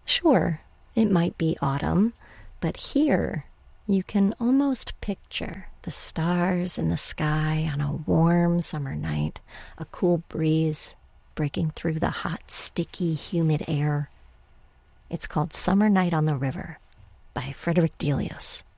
Sure, it might be autumn, but here you can almost picture the stars in the sky on a warm summer night, a cool breeze breaking through the hot, sticky, humid air. It's called Summer Night on the River by Frederick Delius.